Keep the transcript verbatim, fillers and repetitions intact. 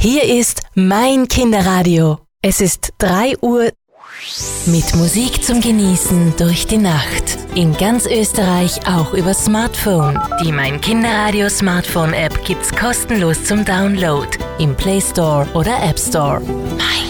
Hier ist mein Kinderradio. Es ist drei Uhr. Mit Musik zum Genießen durch die Nacht. In ganz Österreich auch über Smartphone. Die Mein Kinderradio Smartphone App gibt's kostenlos zum Download im Play Store oder App Store. Mein